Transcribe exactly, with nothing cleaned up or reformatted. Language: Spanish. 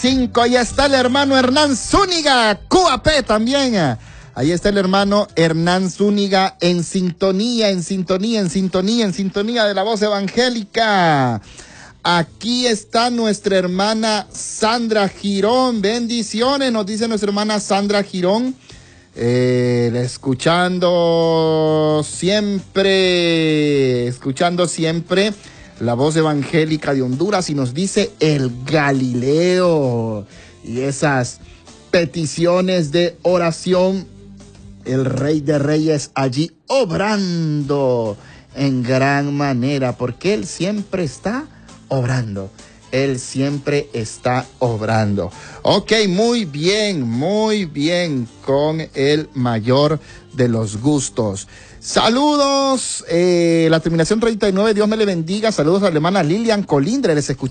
cinco, ahí está el hermano Hernán Zúñiga, Q A P también. Ahí está el hermano Hernán Zúñiga en sintonía, en sintonía, en sintonía, en sintonía de la voz evangélica. Aquí está nuestra hermana Sandra Girón. Bendiciones, nos dice nuestra hermana Sandra Girón. Eh, escuchando siempre, escuchando siempre la voz evangélica de Honduras, y nos dice el Galileo y esas peticiones de oración. El Rey de Reyes allí obrando en gran manera, porque Él siempre está obrando. Él siempre está obrando. Ok, muy bien, muy bien, con el mayor de los gustos. Saludos, eh, la terminación treinta y nueve, Dios me le bendiga. Saludos a la hermana Lilian Colindre, les escuchamos.